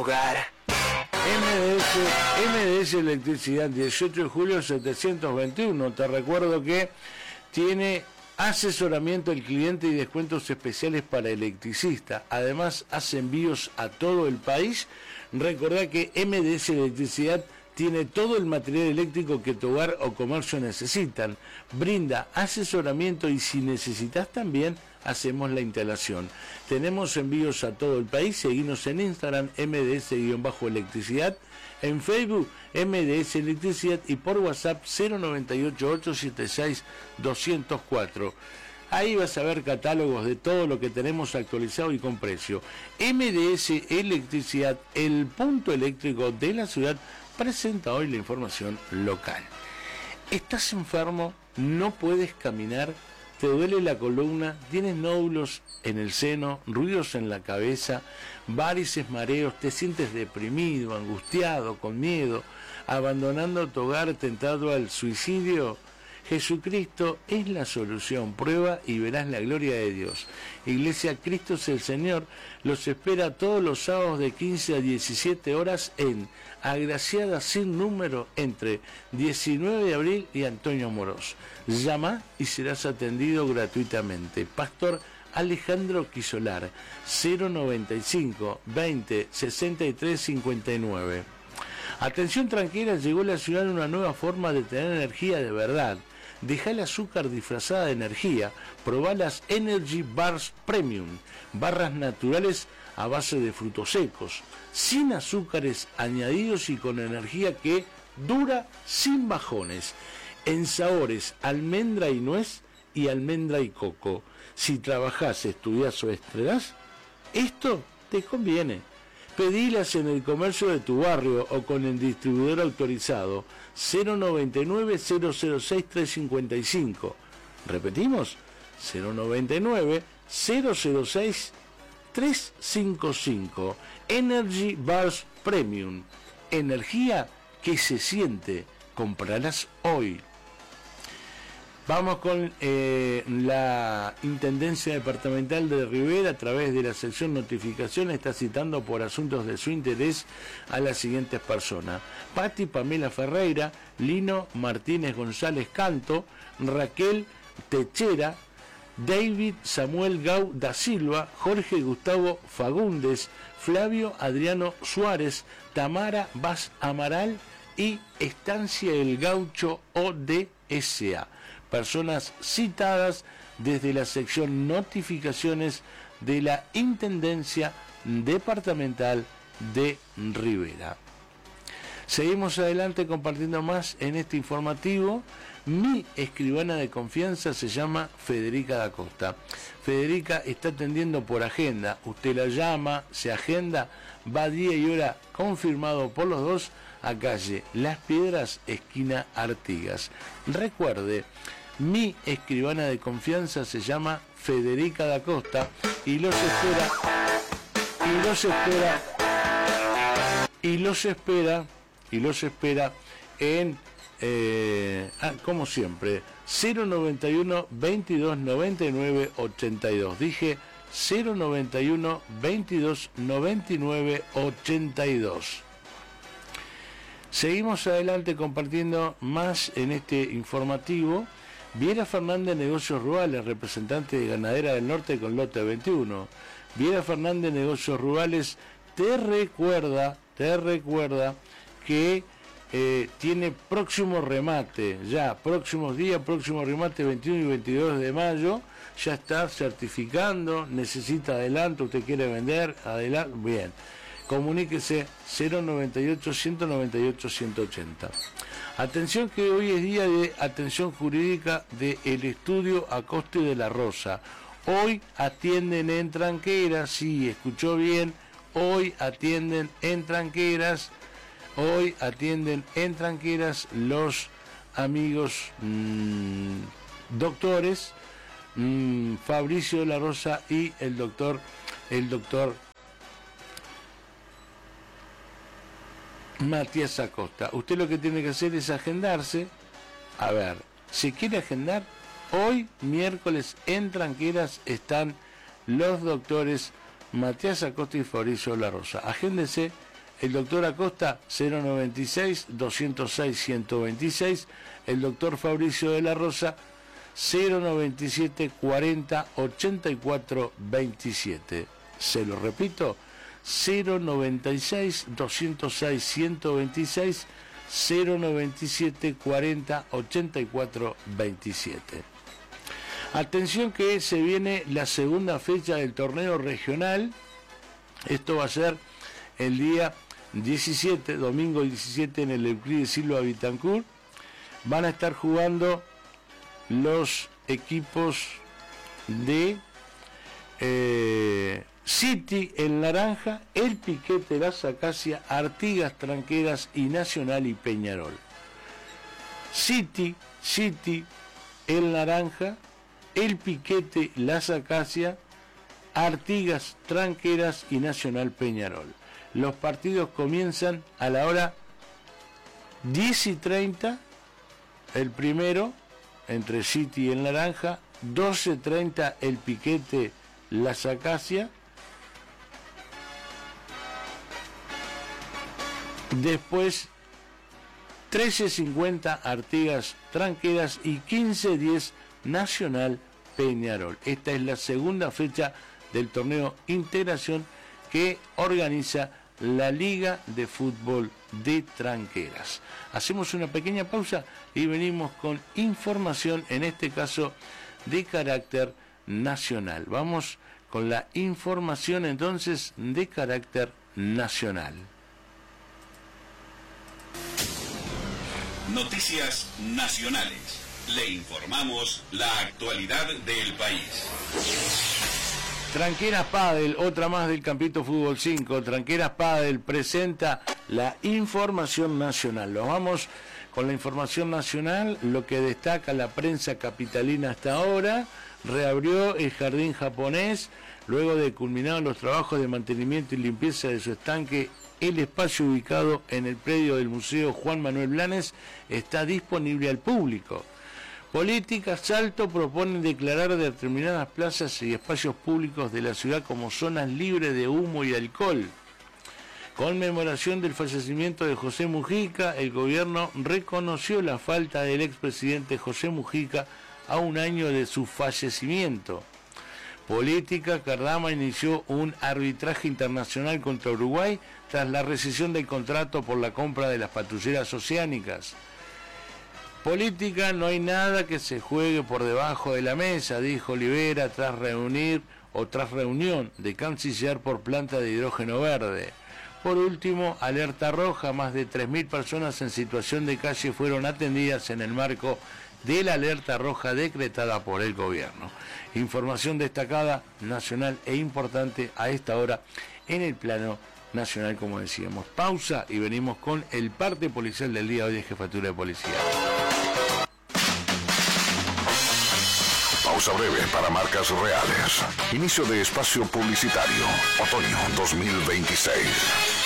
lugar. MDS Electricidad, 18 de julio 721. Te recuerdo que tiene asesoramiento al cliente y descuentos especiales para electricista. Además, hace envíos a todo el país. Recordá que MDS Electricidad tiene todo el material eléctrico que tu hogar o comercio necesitan. Brinda asesoramiento y si necesitas también hacemos la instalación. Tenemos envíos a todo el país. Seguinos en Instagram MDS-electricidad, en Facebook MDS Electricidad y por WhatsApp 098-876-204. Ahí vas a ver catálogos de todo lo que tenemos actualizado y con precio. MDS Electricidad, el punto eléctrico de la ciudad, presenta hoy la información local. ¿Estás enfermo? ¿No puedes caminar? ¿Te duele la columna? ¿Tienes nódulos en el seno? ¿Ruidos en la cabeza? ¿Varices, mareos? ¿Te sientes deprimido, angustiado, con miedo? ¿Abandonando tu hogar, tentado al suicidio? Jesucristo es la solución. Prueba y verás la gloria de Dios. Iglesia Cristo es el Señor los espera todos los sábados de 15 a 17 horas en Agraciada sin número entre 19 de abril y Antonio Morós. Llama y serás atendido gratuitamente. Pastor Alejandro Quisolar, 095 20 63 59. Atención tranquila, llegó a la ciudad una nueva forma de tener energía de verdad. Deja el azúcar disfrazada de energía. Probá las Energy Bars Premium, barras naturales a base de frutos secos, sin azúcares añadidos y con energía que dura sin bajones. En sabores almendra y nuez y almendra y coco. Si trabajás, estudiás o estrenás, esto te conviene. Pedilas en el comercio de tu barrio o con el distribuidor autorizado 099-006-355. Repetimos, 099-006-355. Energy Bars Premium. Energía que se siente. Comprarás hoy. Vamos con la Intendencia Departamental de Rivera, a través de la sección notificaciones, está citando por asuntos de su interés a las siguientes personas: Patti Pamela Ferreira, Lino Martínez González Canto, Raquel Techera, David Samuel Gau da Silva, Jorge Gustavo Fagundes, Flavio Adriano Suárez, Tamara Vaz Amaral y Estancia El Gaucho ODSA. Personas citadas desde la sección notificaciones de la Intendencia Departamental de Rivera. Seguimos adelante compartiendo más en este informativo. Mi escribana de confianza se llama Federica da Costa. Federica está atendiendo por agenda. Usted la llama, se agenda, va día y hora confirmado por los dos a calle Las Piedras, esquina Artigas. Recuerde, mi escribana de confianza se llama Federica da Costa y los espera en como siempre 091 22 99 82. Dije 091 22 99 82. Seguimos adelante compartiendo más en este informativo. Viera Fernández, Negocios Rurales, representante de Ganadera del Norte con lote 21. Viera Fernández, Negocios Rurales, te recuerda que tiene próximo remate, ya próximos días, próximo remate 21 y 22 de mayo, ya está certificando, necesita adelanto, usted quiere vender, adelanto, bien. Comuníquese 098 198 180. Atención que hoy es día de atención jurídica del estudio Acosta y de la Rosa. Hoy atienden en Tranqueras, sí, escuchó bien, hoy atienden en Tranqueras, los amigos doctores Fabricio de la Rosa y el doctor Matías Acosta. Usted lo que tiene que hacer es agendarse. A ver, si quiere agendar, hoy miércoles en Tranqueras están los doctores Matías Acosta y Fabricio de la Rosa. Agéndese el doctor Acosta 096-206-126, el doctor Fabricio de la Rosa 097-40-84-27. Se lo repito, 096-206-126, 097-40-84-27. Atención que se viene la segunda fecha del torneo regional. Esto va a ser el día 17, domingo 17, en el Euclides Silva Bitancur. Van a estar jugando los equipos de City, el Naranja, el Piquete, la Acacia, Artigas, Tranqueras y Nacional y Peñarol. City, el Naranja, el Piquete, la Acacia, Artigas, Tranqueras y Nacional Peñarol. Los partidos comienzan a la hora 10:30, el primero entre City y el Naranja, 12:30 el Piquete, la Acacia, después 13:50 Artigas, Tranqueras y 15:10 Nacional Peñarol. Esta es la segunda fecha del torneo Integración que organiza la Liga de Fútbol de Tranqueras. Hacemos una pequeña pausa y venimos con información, en este caso de carácter nacional. Vamos con la información entonces de carácter nacional. Noticias nacionales. Le informamos la actualidad del país. Tranqueras Padel, otra más del Campito Fútbol 5. Tranqueras Padel presenta la información nacional. Nos vamos con la información nacional, lo que destaca la prensa capitalina hasta ahora. Reabrió el jardín japonés, luego de culminados los trabajos de mantenimiento y limpieza de su estanque. El espacio ubicado en el predio del Museo Juan Manuel Blanes está disponible al público. Política, Salto proponen declarar determinadas plazas y espacios públicos de la ciudad como zonas libres de humo y alcohol. Conmemoración del fallecimiento de José Mujica, el gobierno reconoció la falta del expresidente José Mujica a un año de su fallecimiento. Política, Cardama inició un arbitraje internacional contra Uruguay tras la rescisión del contrato por la compra de las patrulleras oceánicas. Política, no hay nada que se juegue por debajo de la mesa, dijo Olivera tras reunión de canciller por planta de hidrógeno verde. Por último, alerta roja, más de 3.000 personas en situación de calle fueron atendidas en el marco de la alerta roja decretada por el gobierno. Información destacada, nacional e importante a esta hora en el plano nacional, como decíamos. Pausa y venimos con el parte policial del día de hoy de Jefatura de Policía. Pausa breve para marcas reales. Inicio de espacio publicitario. Otoño 2026.